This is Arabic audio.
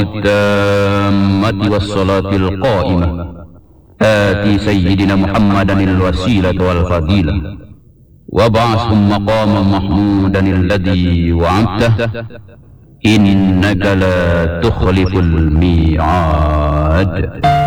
التامة والصلاة القائمة آتي سيدنا محمدا الوسيلة والفضيلة وابعثه مقاما محمودا الذي وعدته إنك لا تخلف الميعاد.